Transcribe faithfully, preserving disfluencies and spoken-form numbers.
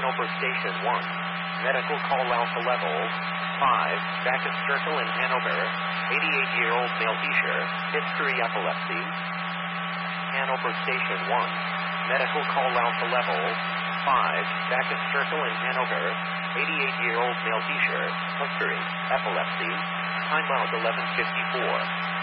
Hanover Station one. Medical call Alpha Level five. Backus Circle in Hanover. eighty-eight-year-old male teacher. History epilepsy. Hanover Station one. Medical call Alpha Level five. Backus Circle in Hanover. eighty-eight-year-old male teacher. History epilepsy. Time out eleven fifty-four.